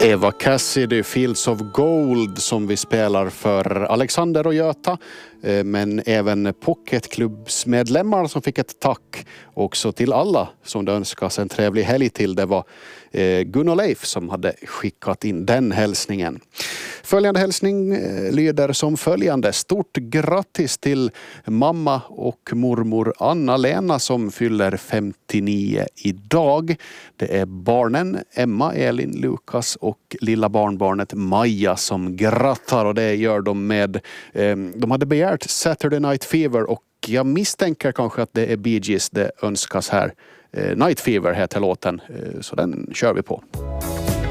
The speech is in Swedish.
Eva Cassidy, Fields of Gold, som vi spelar för Alexander och Göta, men även Pocketklubbsmedlemmar som fick ett tack. Också till alla som det önskas en trevlig helg till. Det var Gun och Leif som hade skickat in den hälsningen. Följande hälsning lyder som följande: stort grattis till mamma och mormor Anna-Lena som fyller 59 idag. Det är barnen Emma, Elin, Lukas och lilla barnbarnet Maja som grattar, och det gör de med de hade begärt Saturday Night Fever, och jag misstänker kanske att det är Bee Gees det önskas här. Night Fever heter låten, så den kör vi på.